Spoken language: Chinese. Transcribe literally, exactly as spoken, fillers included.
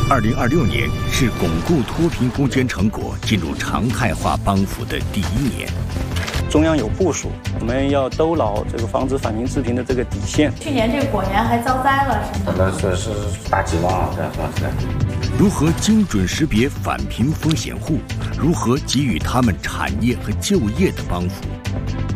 二零二六年是巩固脱贫攻坚成果进入常态化帮扶的第一年。 中央有部署，我们要兜牢这个防止反贫致贫的这个底线。 去年这个果园还遭灾了，是吗？ 那是是大吉旺，这算是。 如何精准识别反贫风险户？如何给予他们产业和就业的帮扶？